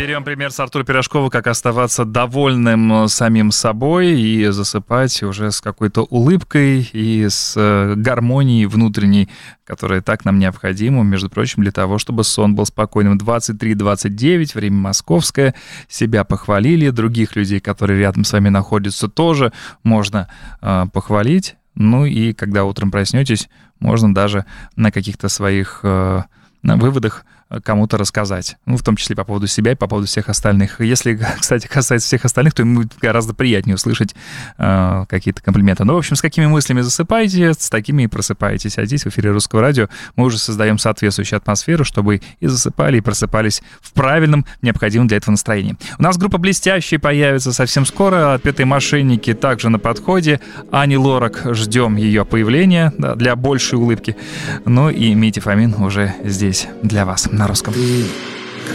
Берем пример с Артура Пирожкова, как оставаться довольным самим собой и засыпать уже с какой-то улыбкой и с гармонией внутренней, которая так нам необходима, между прочим, для того, чтобы сон был спокойным. 23:29, время московское, себя похвалили, других людей, которые рядом с вами находятся, тоже можно похвалить. Ну и когда утром проснетесь, можно даже на каких-то своих выводах кому-то рассказать. Ну, в том числе по поводу себя и по поводу всех остальных. Если, кстати, касается всех остальных, то им будет гораздо приятнее услышать какие-то комплименты. Ну, в общем, с какими мыслями засыпаете, с такими и просыпаетесь. А здесь в эфире Русского радио мы уже создаем соответствующую атмосферу, чтобы и засыпали, и просыпались в правильном, необходимом для этого настроении. У нас группа «Блестящие» появится совсем скоро. «Отпетые мошенники» также на подходе. Ани Лорак, ждем ее появления, да, для большей улыбки. Ну и Митя Фомин уже здесь для вас на Русском.